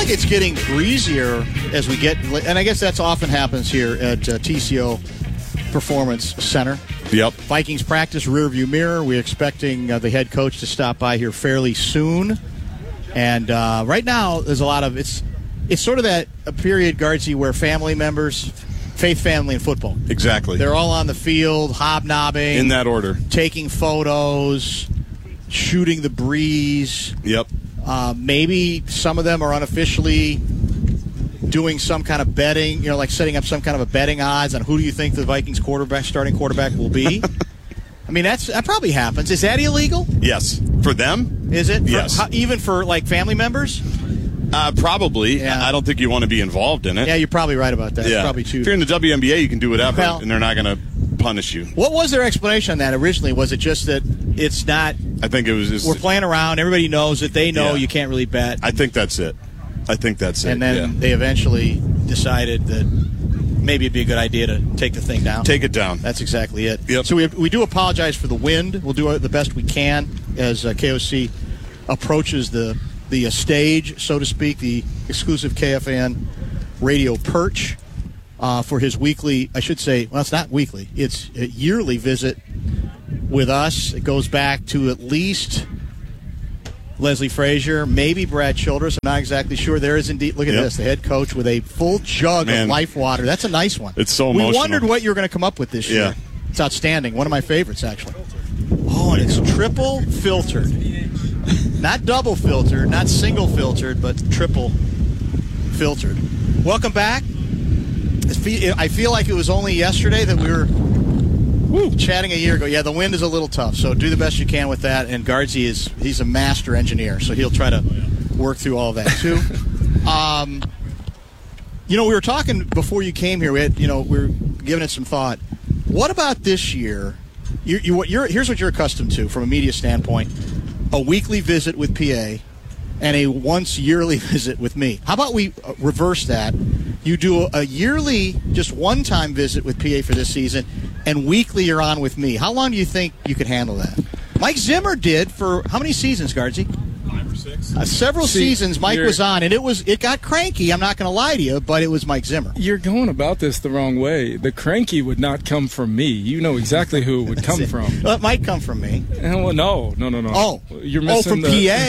like it's getting breezier as we get, and I guess that's often happens here at TCO Performance Center. Yep. Vikings practice, rearview mirror. We're expecting the head coach to stop by here fairly soon. And right now, there's a lot of it's sort of that period, Guardsy, where family members, faith, family, and football. Exactly. They're all on the field, hobnobbing. In that order. Taking photos, shooting the breeze. Yep. Maybe some of them are unofficially doing some kind of betting, like setting up some kind of a betting odds on who do you think the Vikings starting quarterback will be. I mean, that probably happens. Is that illegal? Yes. For them? Is it? Yes. Even for, like, family members? Probably. Yeah. I don't think you want to be involved in it. Yeah, you're probably right about that. Yeah. It's probably too. If you're in the WNBA, you can do whatever, Well, and they're not going to punish you. What was their explanation on that originally? Was it just that it's not... I think it was just... We're playing around. Everybody knows it. They know you can't really bet. I think that's it. And then they eventually decided that maybe it'd be a good idea to take the thing down. Take it down. That's exactly it. Yep. So we do apologize for the wind. We'll do the best we can as KOC approaches the stage, so to speak, the exclusive KFAN radio perch for his weekly, I should say, well, it's not weekly. It's a yearly visit with us. It goes back to at least Leslie Frazier, maybe Brad Childress. I'm not exactly sure. There is indeed, look at this, the head coach with a full jug of life water. That's a nice one. It's so emotional. We wondered what you were going to come up with this year. It's outstanding. One of my favorites, actually. Oh, and it's triple filtered. Not double filtered, not single filtered, but triple filtered. Welcome back. I feel like it was only yesterday that we were chatting a year ago. Yeah, the wind is a little tough, so do the best you can with that. And Guardsy he's a master engineer, so he'll try to work through all of that too. We were talking before you came here. We were giving it some thought. What about this year? Here's what you're accustomed to from a media standpoint: a weekly visit with PA and a once yearly visit with me. How about we reverse that? You do a yearly, just one-time visit with PA for this season, and weekly you're on with me. How long do you think you could handle that? Mike Zimmer did for how many seasons, Guardsy? 5 or 6. Several seasons Mike was on, and it got cranky. I'm not going to lie to you, but it was Mike Zimmer. You're going about this the wrong way. The cranky would not come from me. You know exactly who it would come from. Well, it might come from me. Well, no. Oh, you're missing from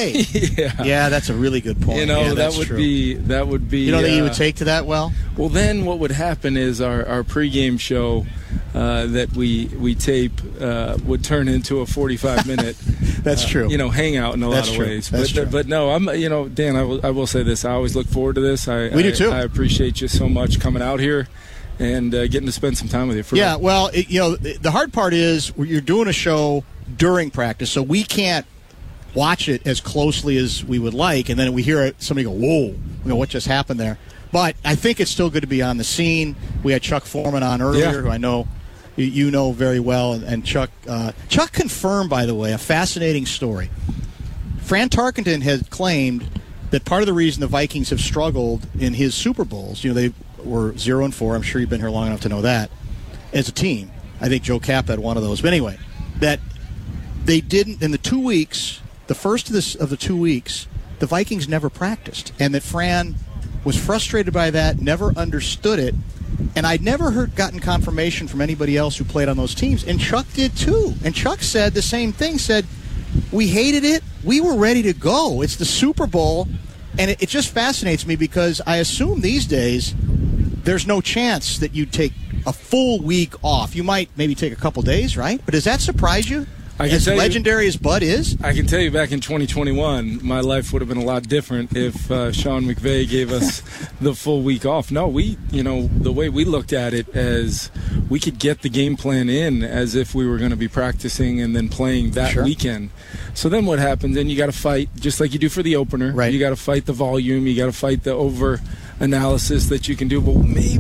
PA. Yeah. Yeah, that's a really good point. That would be. You know that you would take to that well. Well, then what would happen is our pregame show that we tape would turn into a 45-minute. That's true. Hangout in a lot of ways. But no, Dan, I will say this. I always look forward to this. We do too. I appreciate you so much coming out here and getting to spend some time with you. Well, the hard part is you're doing a show during practice, so we can't watch it as closely as we would like, and then we hear somebody go, "Whoa, what just happened there?" But I think it's still good to be on the scene. We had Chuck Foreman on earlier, who I know you know very well, and Chuck confirmed, by the way, a fascinating story. Fran Tarkenton had claimed that part of the reason the Vikings have struggled in his Super Bowls, they were 0-4. I'm sure you've been here long enough to know that as a team. I think Joe Kapp had one of those. But anyway, that they didn't in the 2 weeks. The first of the 2 weeks, the Vikings never practiced, and that Fran was frustrated by that, never understood it, and I'd never gotten confirmation from anybody else who played on those teams, and Chuck did too. And Chuck said the same thing, said, we hated it, we were ready to go. It's the Super Bowl, and it just fascinates me because I assume these days there's no chance that you'd take a full week off. You might maybe take a couple days, right? But does that surprise you? As legendary as Bud is? I can tell you back in 2021, my life would have been a lot different if Sean McVay gave us the full week off. No, the way we looked at it as we could get the game plan in as if we were going to be practicing and then playing that weekend. So then what happens? Then you got to fight, just like you do for the opener. Right. You got to fight the volume. You got to fight the over analysis that you can do. Well, maybe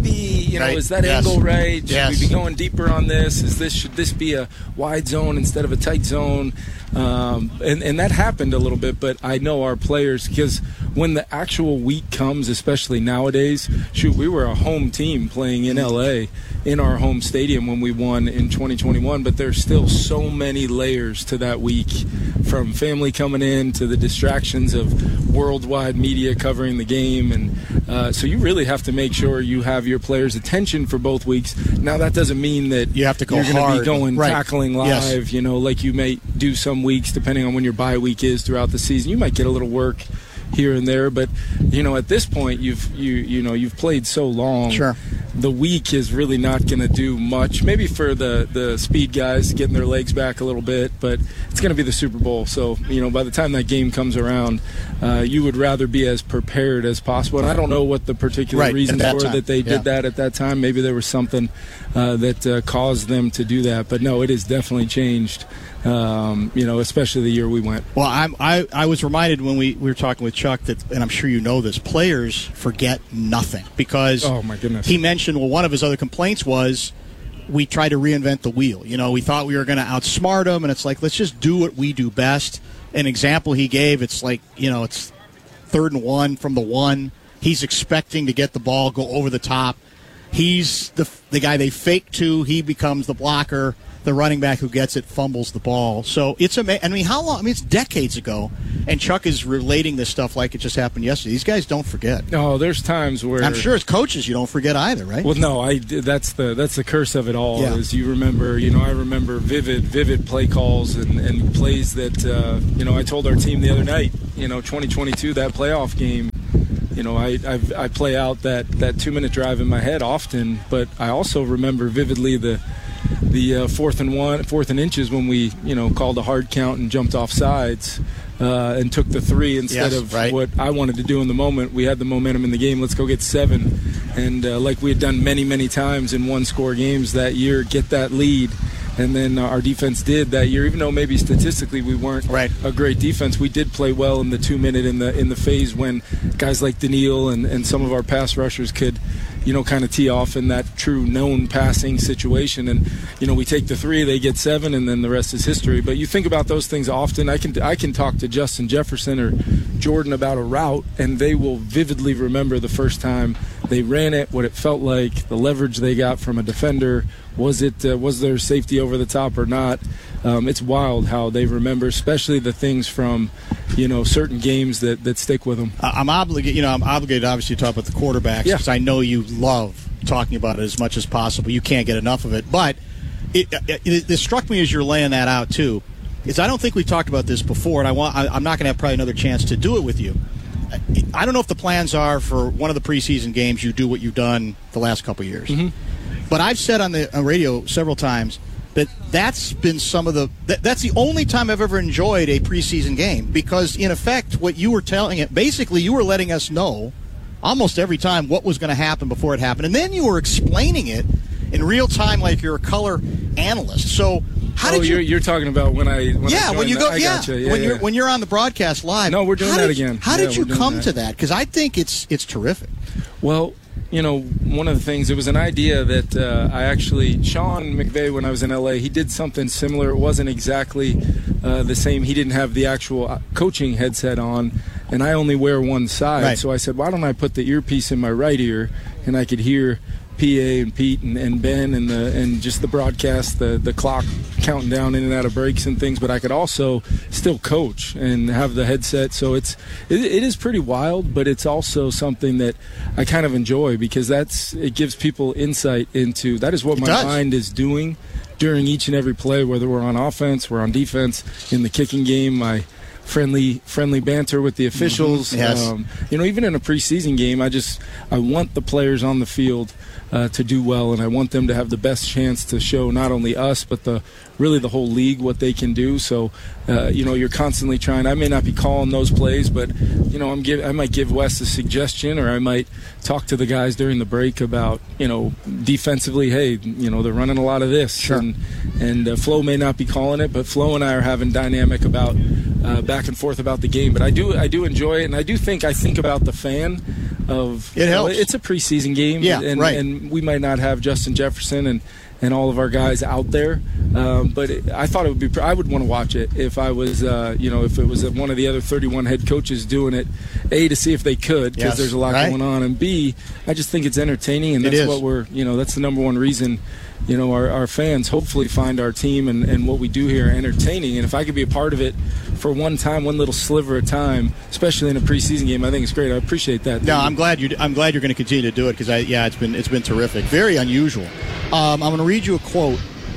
Right. is that Yes. angle right? Should Yes. we be going deeper on this? Should this be a wide zone instead of a tight zone? And that happened a little bit, but I know our players, because when the actual week comes, especially nowadays, we were a home team playing in LA in our home stadium when we won in 2021, but there's still so many layers to that week, from family coming in to the distractions of worldwide media covering the game, and so you really have to make sure you have your players' attention for both weeks. Now that doesn't mean that You have to go you're going to hard. be going Right. tackling live, Yes. like you may do some weeks depending on when your bye week is throughout the season. You might get a little work here and there, but at this point you've played so long. Sure. The week is really not going to do much. Maybe for the speed guys getting their legs back a little bit, but it's going to be the Super Bowl. So by the time that game comes around, you would rather be as prepared as possible. And I don't know what the particular Right, reasons at that were time. that they did that at that time. Maybe there was something that caused them to do that. But no, it has definitely changed. Especially the year we went. Well, I was reminded when we were talking with Chuck that, and I'm sure you know this, players forget nothing because Oh my goodness. he mentioned, well, one of his other complaints was we tried to reinvent the wheel. We thought we were going to outsmart them, and it's like, let's just do what we do best. An example he gave, it's like, it's 3rd and 1 from the 1. He's expecting to get the ball, go over the top. He's the guy they fake to. He becomes the blocker. The running back who gets it fumbles the ball. So it's amazing. I mean, how long? I mean, it's decades ago, and Chuck is relating this stuff like it just happened yesterday. These guys don't forget. No, there's times where I'm sure as coaches you don't forget either, right? Well, no, that's the curse of it all. Yeah. Is you remember, I remember vivid play calls and plays that I told our team the other night. 2022, that playoff game. I play out that 2-minute drive in my head often, but I also remember vividly the 4th and inches when we called a hard count and jumped off sides and took the 3 instead of what I wanted to do in the moment. We had the momentum in the game. Let's go get 7, and like we had done many times in 1-score games that year, get that lead. And then our defense did that year, even though maybe statistically we weren't a great defense. We did play well in the 2-minute in the phase when guys like Daniil and some of our pass rushers could, kind of tee off in that true known passing situation. And we take the 3, they get 7, and then the rest is history. But you think about those things often. I can talk to Justin Jefferson or Jordan about a route, and they will vividly remember the first time they ran it, what it felt like, the leverage they got from a defender. Was there safety over the top or not? It's wild how they remember, especially the things from, certain games that stick with them. I'm obligated obviously to talk about the quarterbacks because I know you love talking about it as much as possible. You can't get enough of it. But it struck me as you're laying that out too, is I don't think we talked about this before, and I'm not going to have probably another chance to do it with you. I don't know if the plans are for one of the preseason games you do what you've done the last couple of years. Mm-hmm. But I've said on the radio several times that that's been that's the only time I've ever enjoyed a preseason game, because in effect what you were telling it, basically you were letting us know almost every time what was going to happen before it happened, and then you were explaining it in real time like you're a color analyst. So how did you're talking about when you're on the broadcast live. No, we're doing that again. How did you come to that? Because I think it's terrific. Well, one of the things, it was an idea that Sean McVay, when I was in LA, he did something similar. It wasn't exactly the same. He didn't have the actual coaching headset on, and I only wear one side. Right. So I said, why don't I put the earpiece in my right ear, and I could hear PA and Pete and Ben and just the broadcast, the clock counting down in and out of breaks and things, but I could also still coach and have the headset. So it is pretty wild, but it's also something that I kind of enjoy, because it gives people insight into that is what my mind is doing during each and every play, whether we're on offense, we're on defense, in the kicking game, my friendly banter with the officials. Mm-hmm. Yes. Even in a preseason game, I want the players on the field to do well, and I want them to have the best chance to show not only us but the whole league what they can do. So you're constantly trying. I may not be calling those plays, but I might give Wes a suggestion, or I might talk to the guys during the break about defensively, hey, they're running a lot of this. Sure. And Flo may not be calling it, but Flo and I are having dynamic about back and forth about the game. But I do enjoy it, and I think about the fan of it helps. It's a preseason game, and we might not have Justin Jefferson and all of our guys out there, but I thought it would be. I would want to watch it if I was, if it was one of the other 31 head coaches doing it. A, to see if they could, because there's a lot going on, and B, I just think it's entertaining, and that's what we're. That's the number one reason. Our fans hopefully find our team and what we do here entertaining. And if I could be a part of it for one time, one little sliver of time, especially in a preseason game, I think it's great. I appreciate that. No, I'm glad you're going to continue to do it because it's been terrific, very unusual. I'm going to read you a quote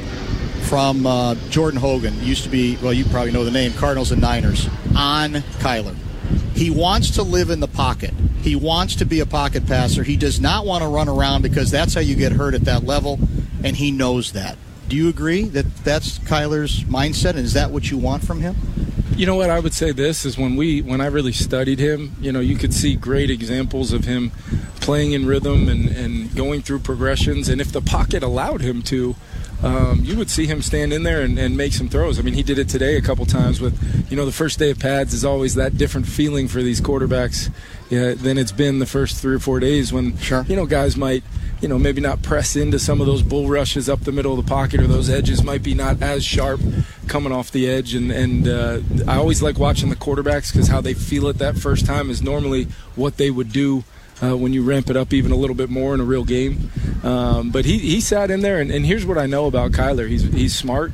from Jordan Hogan. Used to be, well, you probably know the name, Cardinals and Niners, on Kyler. He wants to live in the pocket. He wants to be a pocket passer. He does not want to run around because that's how you get hurt at that level, and he knows that. Do you agree that that's Kyler's mindset, and is that what you want from him? You know what, I would say this is when I really studied him, you could see great examples of him playing in rhythm and going through progressions, and if the pocket allowed him to, you would see him stand in there and make some throws. I mean, he did it today a couple times with, the first day of pads is always that different feeling for these quarterbacks than it's been the first 3 or 4 days when, guys might, maybe not press into some of those bull rushes up the middle of the pocket, or those edges might be not as sharp coming off the edge. And I always like watching the quarterbacks because how they feel it that first time is normally what they would do when you ramp it up even a little bit more in a real game. But he sat in there, and here's what I know about Kyler. He's smart.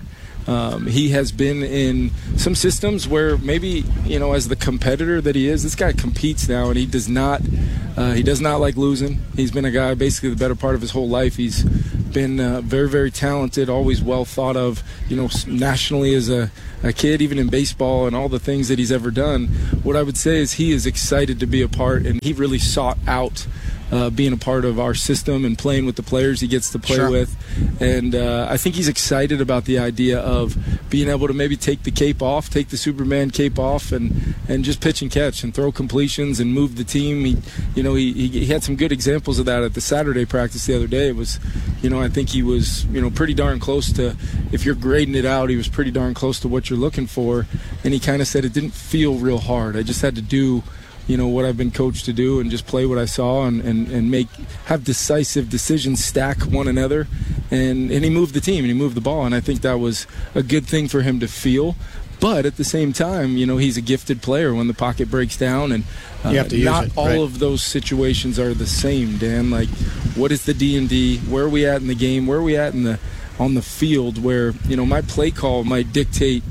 He has been in some systems where maybe, as the competitor that he is, this guy competes now, and he does not like losing. He's been a guy basically the better part of his whole life. He's been very, very talented, always well thought of, nationally as a kid, even in baseball and all the things that he's ever done. What I would say is he is excited to be a part, and he really sought out being a part of our system and playing with the players he gets to play with. And I think he's excited about the idea of being able to maybe take the cape off, take the Superman cape off, and just pitch and catch and throw completions and move the team. He had some good examples of that at the Saturday practice the other day. It was, I think he was, pretty darn close to, if you're grading it out, he was pretty darn close to what you're looking for. And he kind of said it didn't feel real hard. I just had to do what I've been coached to do and just play what I saw and have decisive decisions, stack one another. And he moved the team and he moved the ball. And I think that was a good thing for him to feel. But at the same time, he's a gifted player when the pocket breaks down. And you have to use not it, all of those situations are the same, Dan. Like, what is the D&D? Where are we at in the game? Where are we at on the field where, my play call might dictate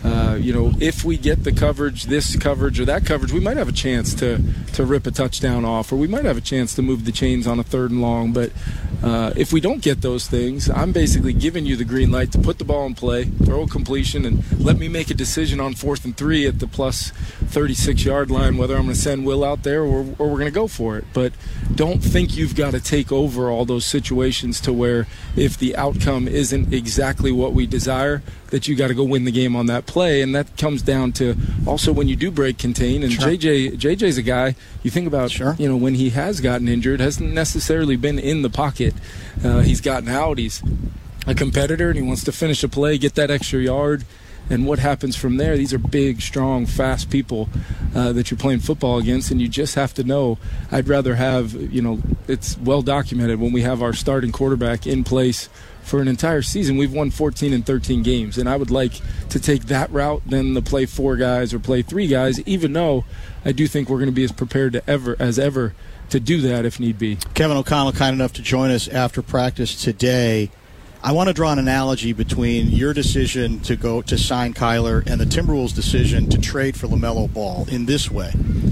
if we get the coverage, this coverage or that coverage, we might have a chance to rip a touchdown off, or we might have a chance to move the chains on a 3rd and long. But if we don't get those things, I'm basically giving you the green light to put the ball in play, throw a completion, and let me make a decision on 4th and 3 at the plus 36-yard line whether I'm going to send Will out there or we're going to go for it. But don't think you've got to take over all those situations to where if the outcome isn't exactly what we desire, that you got to go win the game on that play. And that comes down to also when you do break contain. And JJ's a guy you think about, when he has gotten injured, hasn't necessarily been in the pocket. He's gotten out. He's a competitor and he wants to finish a play, get that extra yard. And what happens from there? These are big, strong, fast people that you're playing football against, and you just have to know. I'd rather have, it's well documented when we have our starting quarterback in place for an entire season. We've won 14 and 13 games, and I would like to take that route than to play 4 guys or play 3 guys, even though I do think we're going to be as prepared as ever to do that if need be. Kevin O'Connell, kind enough to join us after practice today. I want to draw an analogy between your decision to go to sign Kyler and the Timberwolves' decision to trade for LaMelo Ball in this way.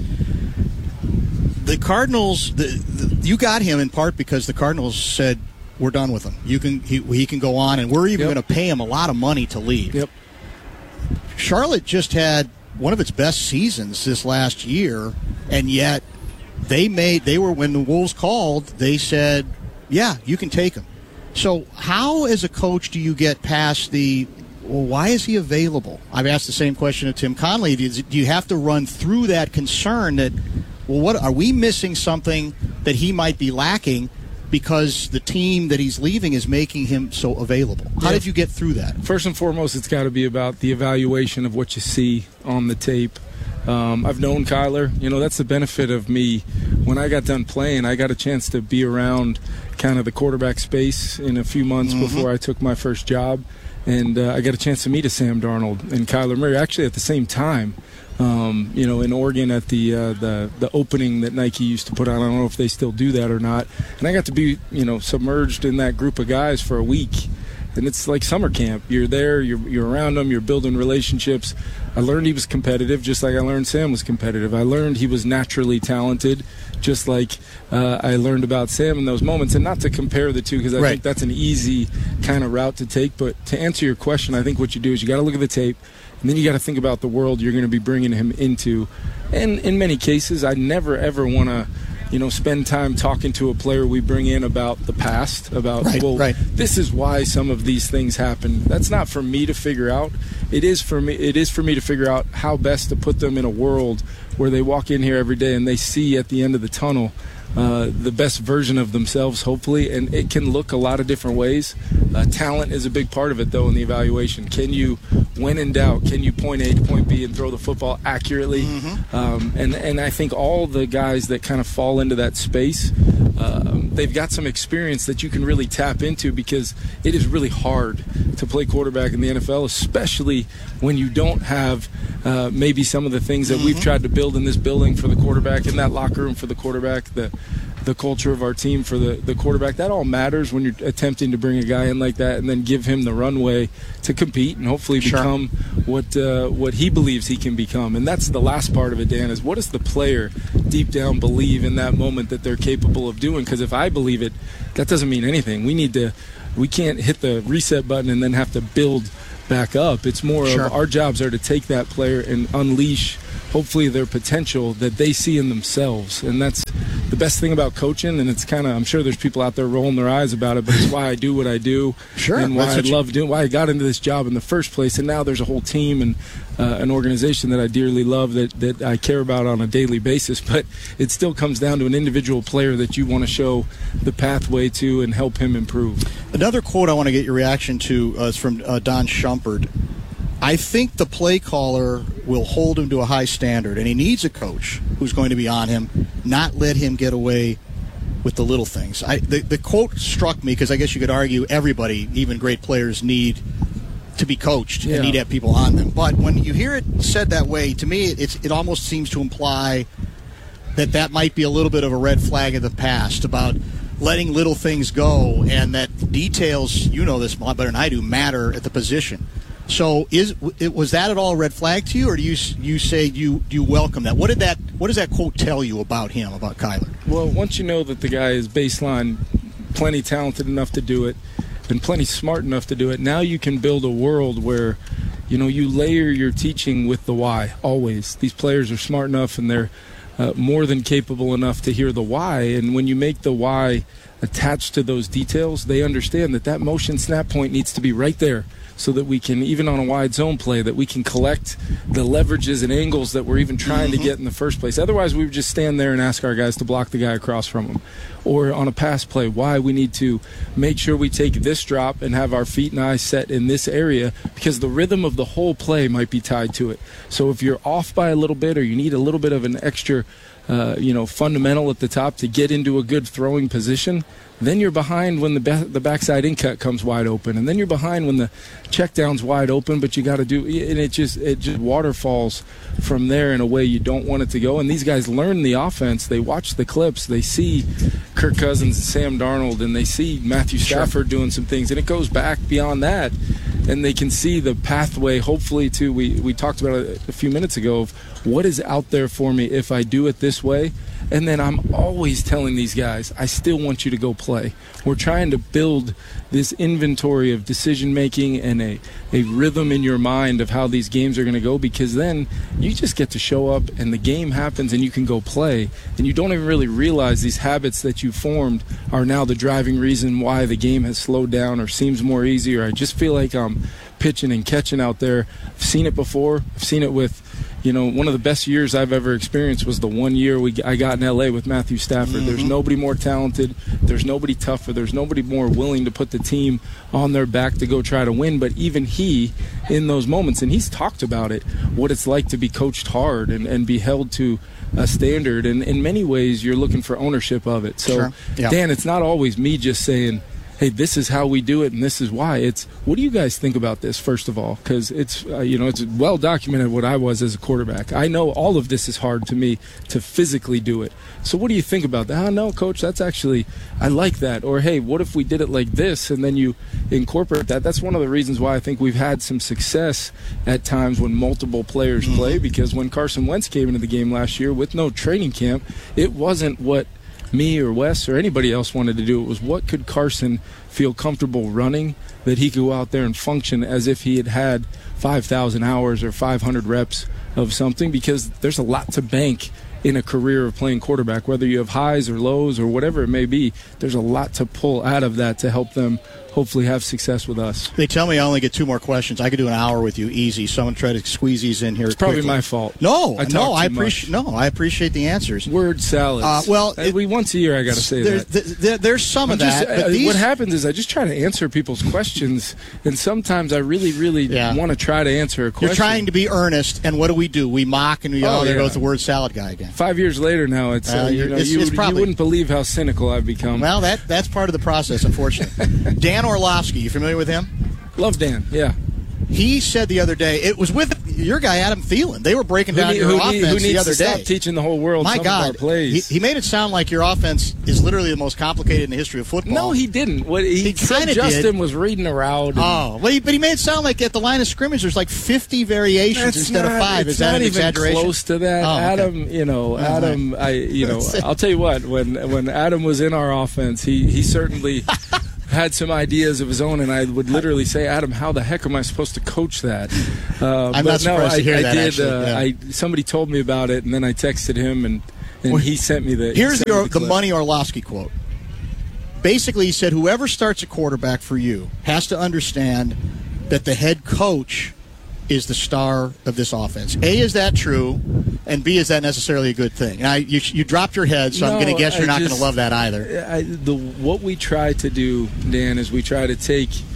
The Cardinals, you got him in part because the Cardinals said, we're done with him. He can go on, and we're even going to pay him a lot of money to leave. Yep. Charlotte just had one of its best seasons this last year, and yet when the Wolves called, they said, yeah, you can take him. So how, as a coach, do you get past why is he available? I've asked the same question of Tim Connelly. Do you have to run through that concern that, what are we missing something that he might be lacking because the team that he's leaving is making him so available? How did you get through that? First and foremost, it's got to be about the evaluation of what you see on the tape. I've known Kyler. That's the benefit of me. When I got done playing, I got a chance to be around kind of the quarterback space in a few months before I took my first job. And I got a chance to meet a Sam Darnold and Kyler Murray actually at the same time. In Oregon at the opening that Nike used to put on. I don't know if they still do that or not. And I got to be, submerged in that group of guys for a week. And it's like summer camp. You're there, you're around them, you're building relationships. I learned he was competitive, just like I learned Sam was competitive. I learned he was naturally talented, just like I learned about Sam in those moments. And not to compare the two, because I think that's an easy kind of route to take. But to answer your question, I think what you do is you got to look at the tape, and then you got to think about the world you're going to be bringing him into. And in many cases, I never, ever want to spend time talking to a player we bring in about the past, about, this is why some of these things happen. That's not for me to figure out. It is for me to figure out how best to put them in a world where they walk in here every day and they see at the end of the tunnel the best version of themselves, hopefully. And it can look a lot of different ways. Talent is a big part of it, though, in the evaluation. Can you, when in doubt, can you point A to point B and throw the football accurately? And I think all the guys that kind of fall into that space, they've got some experience that you can really tap into, because it is really hard to play quarterback in the NFL, especially when you don't have maybe some of the things that we've tried to build in this building for the quarterback, in that locker room for the quarterback, the culture of our team for the quarterback. That all matters when you're attempting to bring a guy in like that and then give him the runway to compete and hopefully become what he believes he can become. And that's the last part of it, Dan, is what does the player deep down believe in that moment that they're capable of doing? Because if I believe it, that doesn't mean anything. We can't hit the reset button and then have to build back up. It's more of our jobs are to take that player and unleash hopefully their potential that they see in themselves. And that's the best thing about coaching, and it's kind of, I'm sure there's people out there rolling their eyes about it, but it's why I do what I do, and why I love doing, why I got into this job in the first place. And now there's a whole team and an organization that I dearly love, that I care about on a daily basis. But it still comes down to an individual player that you want to show the pathway to and help him improve. Another quote I want to get your reaction to is from Don Shumpert. I think the play caller will hold him to a high standard, and he needs a coach who's going to be on him, not let him get away with the little things. The quote struck me because I guess you could argue everybody, even great players, need to be coached and need to have people on them. But when you hear it said that way, to me, it almost seems to imply that might be a little bit of a red flag of the past about letting little things go, and that details, you know this a lot better than I do, matter at the position. So was that at all a red flag to you, or do you say you welcome that? What does that quote tell you about him, about Kyler? Well, once you know that the guy is baseline plenty talented enough to do it and plenty smart enough to do it, now you can build a world where you layer your teaching with the why always. These players are smart enough and they're more than capable enough to hear the why, and when you make the why attached to those details, they understand that motion snap point needs to be right there, so that we can, even on a wide zone play, that we can collect the leverages and angles that we're even trying to get in the first place. Otherwise, we would just stand there and ask our guys to block the guy across from them. Or on a pass play, why we need to make sure we take this drop and have our feet and eyes set in this area, because the rhythm of the whole play might be tied to it. So if you're off by a little bit, or you need a little bit of an extra fundamental at the top to get into a good throwing position, then you're behind when the backside in cut comes wide open, and then you're behind when the check down's wide open, but you got to do, and it just waterfalls from there in a way you don't want it to go. And these guys learn the offense. They watch the clips. They see Kirk Cousins and Sam Darnold, and they see Matthew Stafford doing some things, and it goes back beyond that, and they can see the pathway, hopefully, to, we talked about it a few minutes ago, of what is out there for me if I do it this way. And then I'm always telling these guys, I still want you to go play. We're trying to build this inventory of decision-making and a rhythm in your mind of how these games are going to go, because then you just get to show up and the game happens and you can go play. And you don't even really realize these habits that you formed are now the driving reason why the game has slowed down or seems more easy, or I just feel like I'm pitching and catching out there. I've seen it before. I've seen it with one of the best years I've ever experienced was the 1 year I got in L.A. with Matthew Stafford. Mm-hmm. There's nobody more talented. There's nobody tougher. There's nobody more willing to put the team on their back to go try to win. But even he, in those moments, and he's talked about it, what it's like to be coached hard and be held to a standard. And in many ways, you're looking for ownership of it. So, Sure. Yeah. Dan, it's not always me just saying, hey, this is how we do it and this is why. It's, what do you guys think about this, first of all? Because it's, it's well documented what I was as a quarterback. I know all of this is hard to me to physically do it. So what do you think about that? No, Coach, that's actually, I like that. Or, hey, what if we did it like this and then you incorporate that? That's one of the reasons why I think we've had some success at times when multiple players play, because when Carson Wentz came into the game last year with no training camp, it wasn't what me or Wes or anybody else wanted to do. It was what could Carson feel comfortable running that he could go out there and function as if he had 5,000 hours or 500 reps of something, because there's a lot to bank in a career of playing quarterback, whether you have highs or lows or whatever it may be. There's a lot to pull out of that to help them hopefully have success with us. They tell me I only get 2 more questions. I could do an hour with you easy, so I'm going to try to squeeze these in here. It's probably quickly. my fault. I appreciate the answers. Word salads. Once a year I got to say that. There's some of that. But what happens is I just try to answer people's questions, and sometimes I really, really want to try to answer a question. You're trying to be earnest, and what do? We mock, and there goes the word salad guy again. 5 years later now, it's you wouldn't believe how cynical I've become. Well, that's part of the process, unfortunately. Dan Orlovsky, you familiar with him? Love Dan, yeah. He said the other day, it was with your guy Adam Thielen. They were breaking down your offense the other day. Stop teaching the whole world some of our plays. He made it sound like your offense is literally the most complicated in the history of football. No, he didn't. He said Justin was reading around. But he made it sound like at the line of scrimmage there's like 50 variations instead of 5. Is that an exaggeration? Close to that. Okay. Adam, I'll tell you what. When Adam was in our offense, he certainly had some ideas of his own, and I would literally say, Adam, how the heck am I supposed to coach that? I'm not surprised to hear that. Somebody told me about it, and then I texted him, and he sent me the. Here's the Money Orlovsky quote. Basically, he said, whoever starts a quarterback for you has to understand that the head coach is the star of this offense. A, is that true? And B, is that necessarily a good thing? Now, you dropped your head, so I'm going to guess you're not going to love that either. What we try to do, Dan, is we try to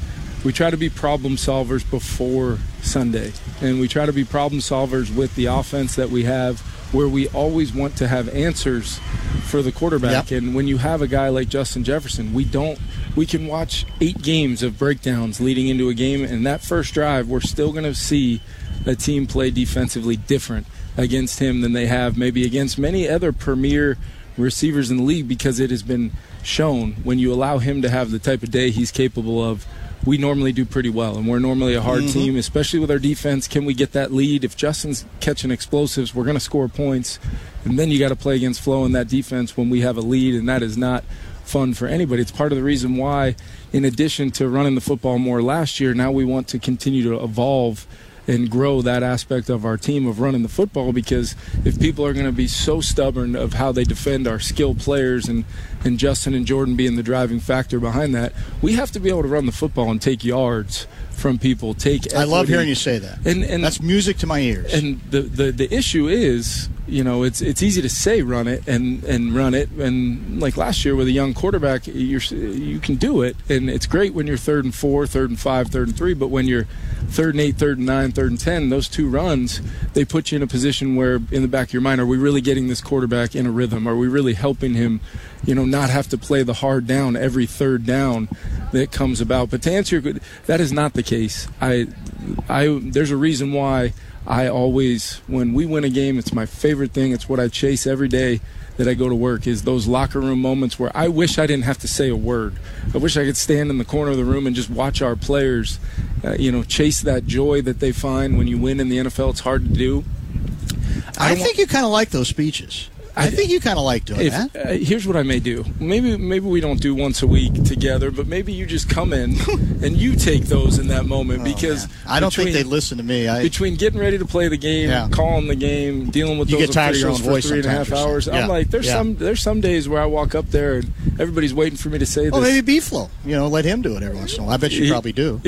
be problem solvers before Sunday. And we try to be problem solvers with the offense that we have, where we always want to have answers for the quarterback. Yep. And when you have a guy like Justin Jefferson, we can watch 8 games of breakdowns leading into a game, and that first drive, we're still going to see a team play defensively different against him than they have maybe against many other premier receivers in the league, because it has been shown when you allow him to have the type of day he's capable of, we normally do pretty well, and we're normally a hard team, especially with our defense. Can we get that lead? If Justin's catching explosives, we're going to score points, and then you got to play against Flo in that defense when we have a lead, and that is not fun for anybody. It's part of the reason why, in addition to running the football more last year, now we want to continue to evolve and grow that aspect of our team of running the football, because if people are going to be so stubborn of how they defend our skilled players and Justin and Jordan being the driving factor behind that, we have to be able to run the football and take yards from people, take equity. I love hearing you say that. And that's music to my ears. And the issue is, it's easy to say run it and run it, and like last year with a young quarterback, you can do it, and it's great when you're 3rd and 4, 3rd and 5, 3rd and 3, but when you're 3rd and 8, 3rd and 9, 3rd and 10, those 2 runs, they put you in a position where in the back of your mind, are we really getting this quarterback in a rhythm? Are we really helping him, not have to play the hard down every 3rd down that comes about? But to answer your, that is not the case. There's a reason why I always, when we win a game, it's my favorite thing. It's what I chase every day that I go to work, is those locker room moments where I wish I didn't have to say a word. I wish I could stand in the corner of the room and just watch our players, chase that joy that they find when you win in the NFL. It's hard to do. I think you kind of like those speeches. I think you kind of like doing that. Here's what I may do. Maybe we don't do once a week together, but maybe you just come in and you take those in that moment because I don't think they'd listen to me. Between getting ready to play the game, calling the game, dealing with those officials for 3.5 hours, I'm like, there's some days where I walk up there and everybody's waiting for me to say this. Oh, maybe B-Flow. Let him do it every once in a while. I bet you probably do.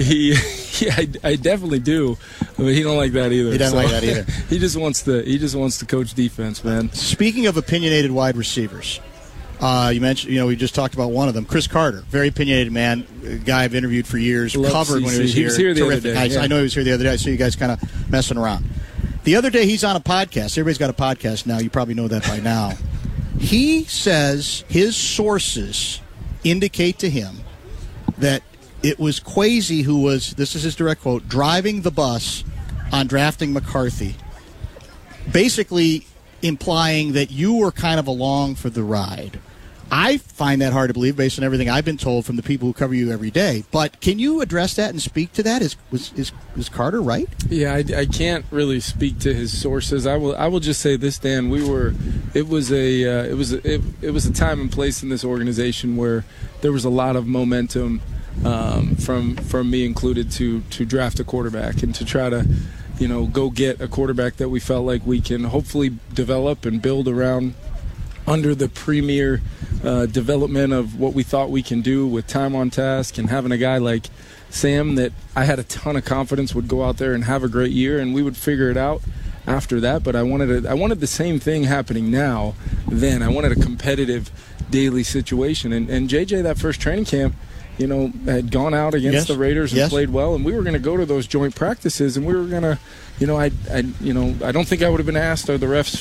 I definitely do, but he don't like that either. He doesn't like that either. He just wants to coach defense, man. Speaking of opinionated wide receivers, you mentioned, we just talked about one of them, Chris Carter, very opinionated man, a guy I've interviewed for years, covered when he was here. He was here the Terrific. other day. I know he was here the other day. I saw you guys kind of messing around. The other day, he's on a podcast. Everybody's got a podcast now. You probably know that by now. He says his sources indicate to him that it was Kwesi who was, this is his direct quote, driving the bus on drafting McCarthy, basically implying that you were kind of along for the ride. I find that hard to believe based on everything I've been told from the people who cover you every day. But can you address that and speak to that? Is Carter right? Yeah, I can't really speak to his sources. I will just say this, Dan. It was a time and place in this organization where there was a lot of momentum from me included to draft a quarterback and to try to go get a quarterback that we felt like we can hopefully develop and build around under the premier development of what we thought we can do with time on task and having a guy like Sam that I had a ton of confidence would go out there and have a great year and we would figure it out after that. But I wanted the same thing happening now then. I wanted a competitive daily situation. And JJ, that first training camp, had gone out against the Raiders and played well, and we were going to go to those joint practices, and we were going to, I don't think I would have been asked, are the reps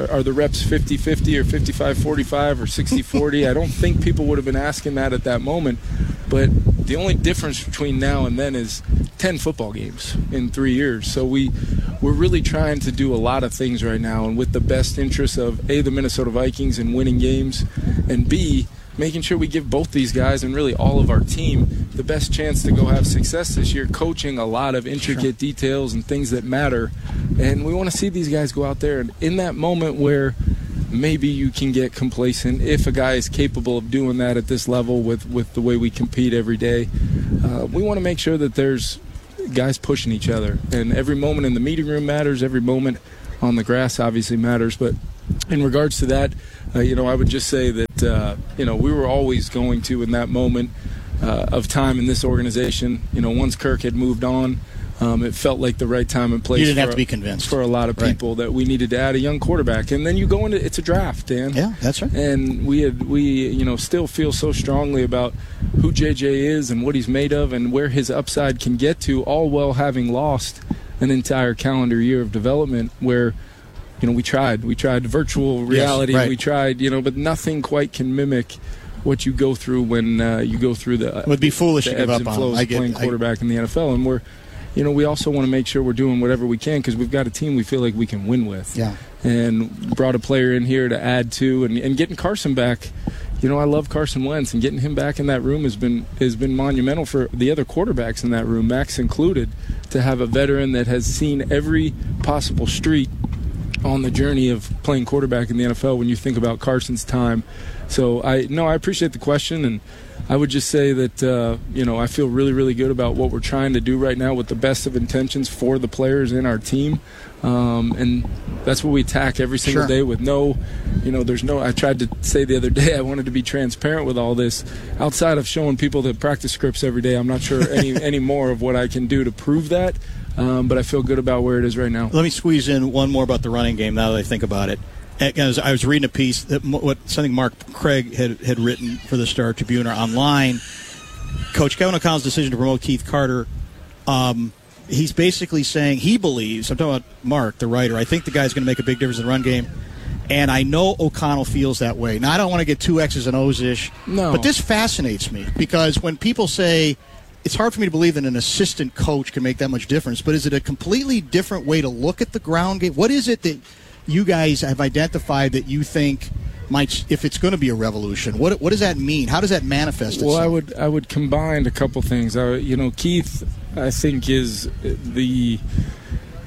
50-50 or 55-45 or 60-40? I don't think people would have been asking that at that moment, but the only difference between now and then is 10 football games in 3 years. So we're really trying to do a lot of things right now, and with the best interests of A, the Minnesota Vikings and winning games, and B, making sure we give both these guys and really all of our team the best chance to go have success this year, coaching a lot of intricate details and things that matter. And we want to see these guys go out there. And in that moment where maybe you can get complacent, if a guy is capable of doing that at this level with the way we compete every day, we want to make sure that there's guys pushing each other. And every moment in the meeting room matters. Every moment on the grass obviously matters. But in regards to that, I would just say that, we were always going to, in that moment of time in this organization, once Kirk had moved on, it felt like the right time and place. You didn't have to be convinced. For a lot of people that we needed to add a young quarterback. And then you go into, it's a draft, Dan. Yeah, that's right. And we still feel so strongly about who JJ is and what he's made of and where his upside can get to, all while having lost an entire calendar year of development where we tried virtual reality. Yes, right. We tried, but nothing quite can mimic what you go through when you go through it would be foolish to give ebbs up and flows on of playing quarterback in the NFL. And we're, we also want to make sure we're doing whatever we can because we've got a team we feel like we can win with. Yeah. And brought a player in here to add to, and getting Carson back. I love Carson Wentz, and getting him back in that room has been monumental for the other quarterbacks in that room, Max included, to have a veteran that has seen every possible street on the journey of playing quarterback in the NFL when you think about Carson's time. So I appreciate the question, and I would just say that I feel really, really good about what we're trying to do right now with the best of intentions for the players in our team, and that's what we attack every single day with I tried to say the other day I wanted to be transparent with all this. Outside of showing people the practice scripts every day, I'm not sure any more of what I can do to prove that. But I feel good about where it is right now. Let me squeeze in one more about the running game now that I think about it. I was reading a piece that something Mark Craig had written for the Star Tribune or online. Coach Kevin O'Connell's decision to promote Keith Carter, he's basically saying he believes, I'm talking about Mark, the writer, I think the guy's going to make a big difference in the run game. And I know O'Connell feels that way. Now, I don't want to get too X's and O's-ish, but this fascinates me because when people say, it's hard for me to believe that an assistant coach can make that much difference, but is it a completely different way to look at the ground game? What is it that you guys have identified that you think might, if it's going to be a revolution, what does that mean? How does that manifest itself? Well, I would combine a couple things. Keith, I think, is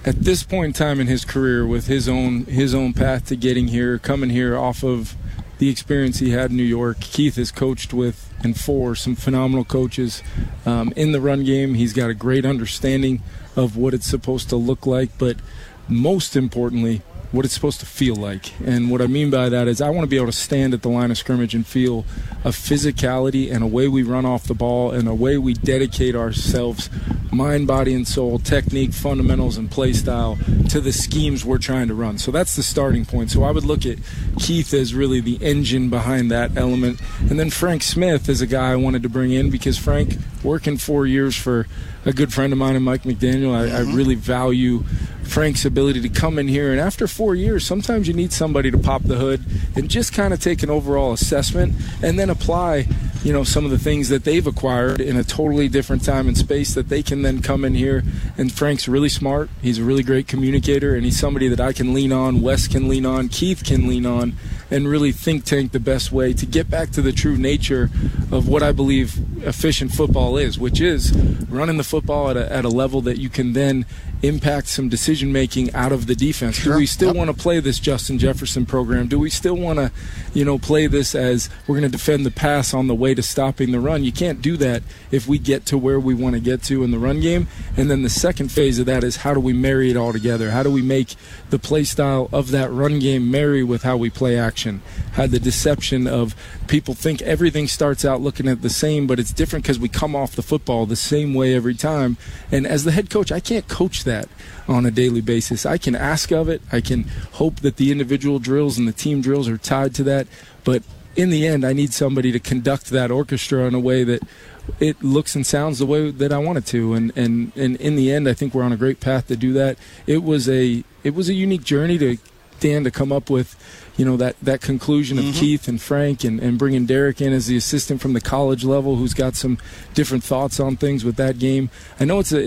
at this point in time in his career, with his own path to getting here, coming here off of the experience he had in New York, Keith has coached with and for some phenomenal coaches in the run game. He's got a great understanding of what it's supposed to look like, but most importantly, what it's supposed to feel like. And what I mean by that is I want to be able to stand at the line of scrimmage and feel a physicality and a way we run off the ball and a way we dedicate ourselves, mind, body, and soul, technique, fundamentals, and play style to the schemes we're trying to run. So that's the starting point. So I would look at Keith as really the engine behind that element. And then Frank Smith is a guy I wanted to bring in because Frank, working 4 years for a good friend of mine and Mike McDaniel, I really value Frank's ability to come in here, and after 4 years, sometimes you need somebody to pop the hood and just kind of take an overall assessment and then apply, some of the things that they've acquired in a totally different time and space that they can then come in here. And Frank's really smart. He's a really great communicator, and he's somebody that I can lean on, Wes can lean on, Keith can lean on, and really think tank the best way to get back to the true nature of what I believe efficient football is, which is running the football at a level that you can then impact some decision making out of the defense. Sure. Do we still want to play this Justin Jefferson program? Do we still want to, play this as we're going to defend the pass on the way to stopping the run? You can't do that if we get to where we want to get to in the run game. And then the second phase of that is how do we marry it all together? How do we make the play style of that run game marry with how we play action? How the deception of people think everything starts out looking at the same, but it's different because we come off the football the same way every time. And as the head coach, I can't coach that on a daily basis. I can ask of it. I can hope that the individual drills and the team drills are tied to that. But in the end, I need somebody to conduct that orchestra in a way that it looks and sounds the way that I want it to. And in the end, I think we're on a great path to do that. It was a unique journey to Dan to come up with, that conclusion of Keith and Frank and bringing Derek in as the assistant from the college level who's got some different thoughts on things with that game. I know it's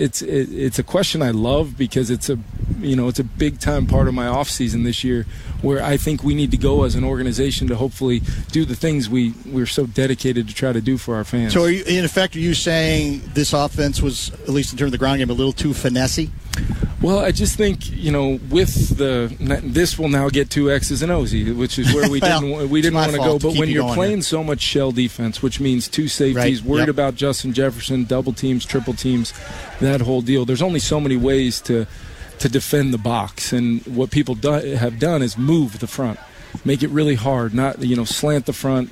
a question I love because it's a big time part of my off season this year where I think we need to go as an organization to hopefully do the things we're so dedicated to try to do for our fans. So in effect, are you saying this offense was, at least in terms of the ground game, a little too finessey? Well, I just think, with this will now get 2 X's and O's, which is where we didn't want to go. But when you're playing so much shell defense, which means 2 safeties, worried about Justin Jefferson, double teams, triple teams, that whole deal, there's only so many ways to defend the box. And what people have done is move the front. Make it really hard, not slant the front,